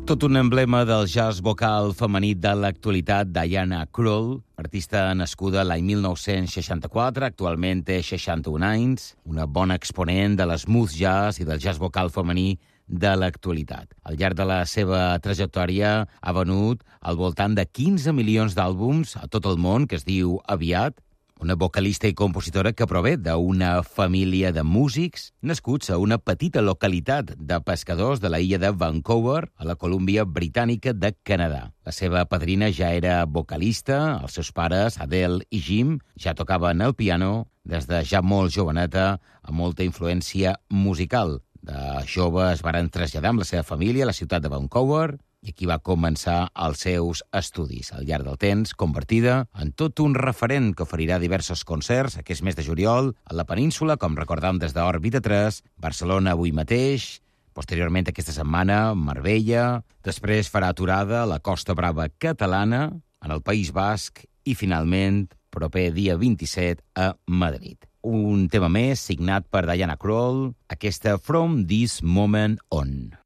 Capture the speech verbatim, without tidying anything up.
Tot un emblema del jazz vocal femení de l'actualitat, Diana Krall, artista nascuda l'any mil nou-cents seixanta-quatre, actualment té seixanta-un anys, una bona exponent de l'smooth jazz i del jazz vocal femení de l'actualitat. Al llarg de la seva trajectòria ha venut al voltant de quinze milions d'àlbums a tot el món, que es diu aviat, una vocalista i compositora que prové d'una família de músics nascuts a una petita localitat de pescadors de la illa de Vancouver, a la Colúmbia Britànica de Canadà. La seva padrina ja era vocalista, els seus pares, Adele i Jim, ja tocaven el piano des de ja molt joveneta, amb molta influència musical. De jove es varen traslladar amb la seva família a la ciutat de Vancouver, i aquí va començar els seus estudis. Al llarg del temps, convertida en tot un referent que oferirà diversos concerts aquest mes de juliol a la península, com recordam des d'Òrbita tres, Barcelona avui mateix, posteriorment aquesta setmana, Marbella, després farà aturada a la Costa Brava catalana, en el País Basc i, finalment, proper dia vint-i-set a Madrid. Un tema més signat per Diana Krall, aquesta From This Moment On.